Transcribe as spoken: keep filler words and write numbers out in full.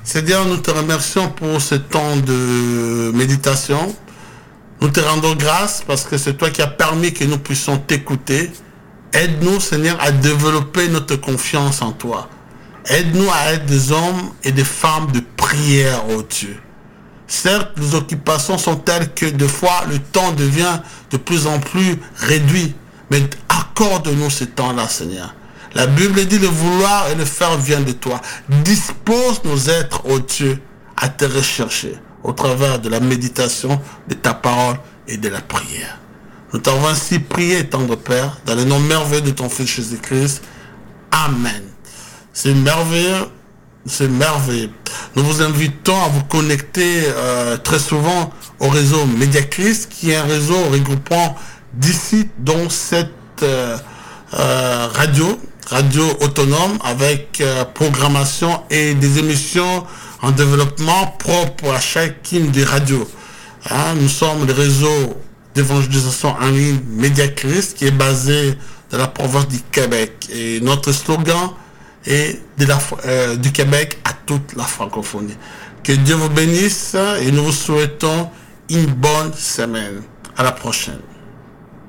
Seigneur, nous te remercions pour ce temps de méditation. Nous te rendons grâce parce que c'est toi qui as permis que nous puissions t'écouter. Aide-nous, Seigneur, à développer notre confiance en toi. Aide-nous à être des hommes et des femmes de prière, oh Dieu. Certes, les occupations sont telles que des fois, le temps devient de plus en plus réduit. Mais accorde-nous ce temps-là, Seigneur. La Bible dit le vouloir et le faire vient de toi. Dispose nos êtres, oh Dieu, à te rechercher au travers de la méditation, de ta parole et de la prière. Nous t'avons ainsi prié, tendre Père, dans le nom merveilleux de ton Fils Jésus-Christ. Amen. C'est merveilleux. C'est merveilleux. Nous vous invitons à vous connecter euh, très souvent au réseau Mediachrist, qui est un réseau regroupant d'ici, dont cette euh, euh, radio, radio autonome, avec euh, programmation et des émissions en développement propres à chacune des radios. Hein, nous sommes le réseau d'évangélisation en ligne Mediachrist, qui est basé dans la province du Québec. Et notre slogan et de la, euh, du Québec à toute la francophonie. Que Dieu vous bénisse et nous vous souhaitons une bonne semaine. À la prochaine.